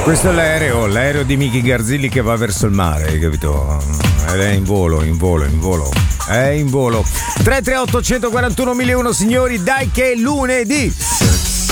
Questo è l'aereo di Miki Garzilli che va verso il mare, hai capito? Ed è in volo. È in volo. 338 141 1001, signori, dai che è lunedì.